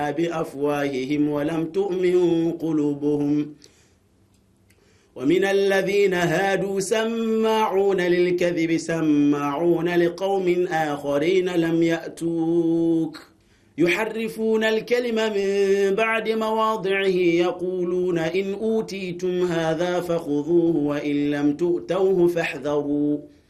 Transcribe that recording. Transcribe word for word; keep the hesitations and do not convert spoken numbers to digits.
بأفواههم ولم تؤمن قلوبهم ومن الذين هادوا سماعون للكذب سماعون لقوم آخرين لم يأتوك يحرفون الكلم من بعد مواضعه يقولون إن أوتيتم هذا فخذوه وإن لم تؤتوه فاحذروا